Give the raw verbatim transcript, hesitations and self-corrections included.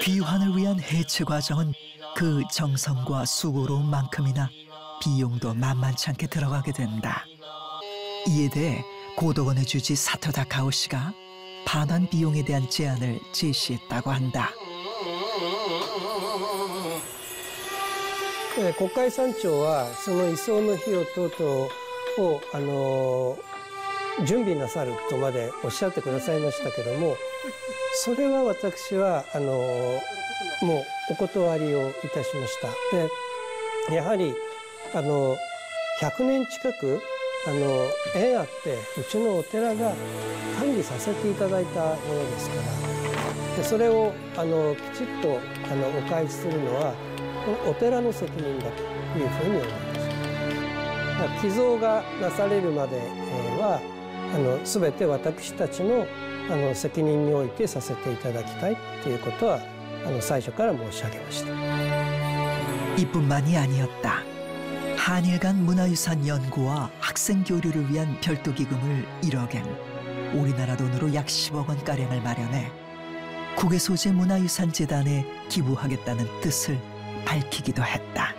귀환을 위한 해체 과정은 그 정성과 수고로움만큼이나 비용도 만만치 않게 들어가게 된다. 이에 대해 고도건의 주지 사토 다카오 씨가 반환 비용에 대한 제안을 제시했다고 한다. 国会山長はその移送の費用等々をあの準備なさるとまでおっしゃってくださいましたけども、それは私はあのもうお断りをいたしました。でやはりあのひゃくねん近くあの縁あってうちのお寺が管理させていただいたものですから、でそれをあのきちっとあのお返しするのはお寺の責任だというふうに思います。寄贈がなされるまではあの全て私たちのあの責任においてさせていただきたいということはあの最初から申し上げました。 이뿐만이 아니었다. 한일 간 문화유산 연구와 학생 교류를 위한 별도 기금을 일억 엔, 우리나라 돈으로 약 십억 원가량을 마련해 국외 소재 문화유산 재단에 기부하겠다는 뜻을 밝히기도 했다.